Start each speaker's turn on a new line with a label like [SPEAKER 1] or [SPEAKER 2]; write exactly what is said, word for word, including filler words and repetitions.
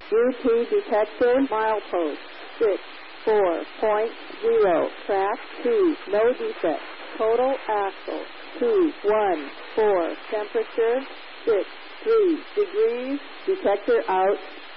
[SPEAKER 1] U T detector, milepost, six, four point zero, track two, no defect, total axle, two, one, four, temperature, six, three degrees, detector out.